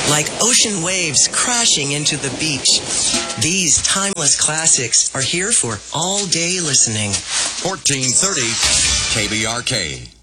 like ocean waves crashing into the beach. These timeless classics are here for all-day listening. 1430 KBRK.